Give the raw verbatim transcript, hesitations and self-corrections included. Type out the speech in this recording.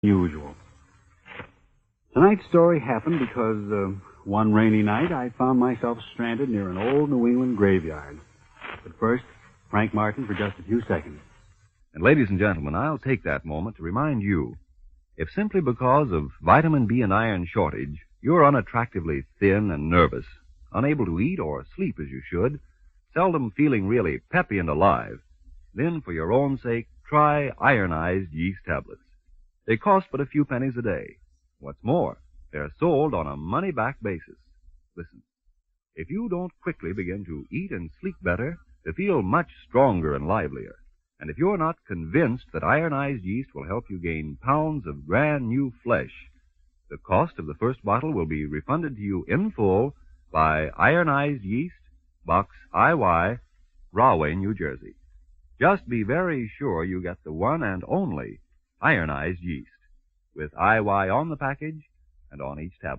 Usual. Tonight's story happened because uh, one rainy night I found myself stranded near an old New England graveyard. But first, Frank Martin for just a few seconds. And ladies and gentlemen, I'll take that moment to remind you, if simply because of vitamin B and iron shortage, you're unattractively thin and nervous, unable to eat or sleep as you should, seldom feeling really peppy and alive, then for your own sake, try ironized yeast tablets. They cost but a few pennies a day. What's more, they're sold on a money-back basis. Listen, if you don't quickly begin to eat and sleep better, to feel much stronger and livelier, and if you're not convinced that ironized yeast will help you gain pounds of brand new flesh, the cost of the first bottle will be refunded to you in full by Ironized Yeast, Box I Y, Rahway, New Jersey. Just be very sure you get the one and only ironized yeast, with I Y on the package and on each tablet.